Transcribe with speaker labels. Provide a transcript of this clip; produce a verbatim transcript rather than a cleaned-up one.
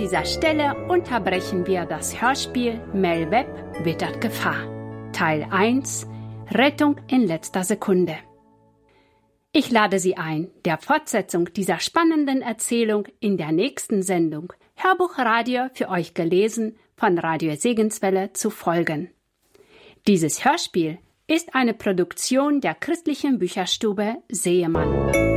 Speaker 1: dieser Stelle unterbrechen wir das Hörspiel Mel Webb wittert Gefahr. Teil eins Rettung in letzter Sekunde. Ich lade Sie ein, der Fortsetzung dieser spannenden Erzählung in der nächsten Sendung Hörbuchradio für euch gelesen von Radio Segenswelle zu folgen. Dieses Hörspiel ist eine Produktion der christlichen Bücherstube Seemann.